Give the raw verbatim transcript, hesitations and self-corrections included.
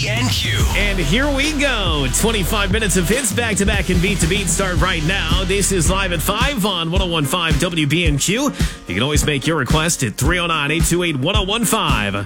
and Q. And here we go. twenty-five minutes of hits back-to-back and beat-to-beat start right now. This is Live at five on one oh one point five W B N Q. You can always make your request at three oh nine, eight two eight, one oh one five.